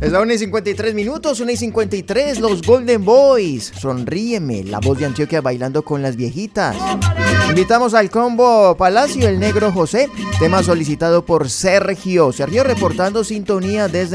Es la 1:53, 1:53, los Golden Boys. Sonríeme, la voz de Antioquia bailando con las viejitas. Invitamos al combo Palacio, el Negro José, tema solicitado por Sergio. Sergio reportando sintonía desde